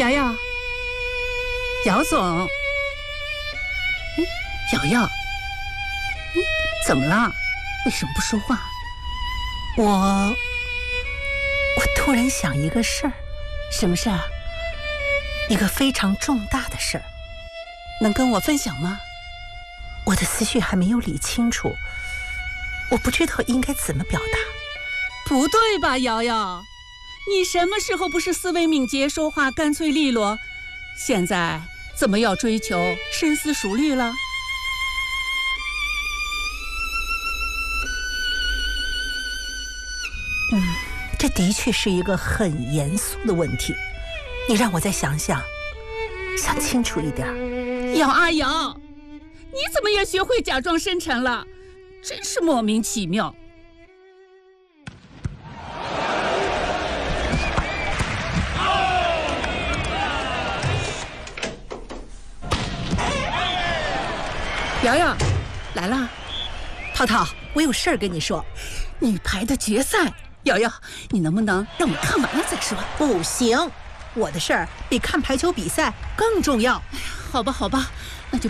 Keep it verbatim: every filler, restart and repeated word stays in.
瑶瑶，姚总，嗯，瑶瑶，嗯，怎么了？为什么不说话？ 我，我突然想一个事儿。 什么事儿？ 一个非常重大的事儿， 能跟我分享吗？ 我的思绪还没有理清楚，我不知道应该怎么表达。 不对吧，瑶瑶？你什么时候不是思维敏捷，说话干脆利落？现在怎么要追求深思熟虑了？ 嗯，这的确是一个很严肃的问题，你让我再想想，想清楚一点。 姚阿瑶，你怎么也学会假装深沉了？真是莫名其妙。瑶瑶，来了。 涛涛，我有事儿跟你说。 女排的决赛，瑶瑶，你能不能让我看完了再说？ 不行，我的事儿比看排球比赛更重要。 好吧，好吧，那就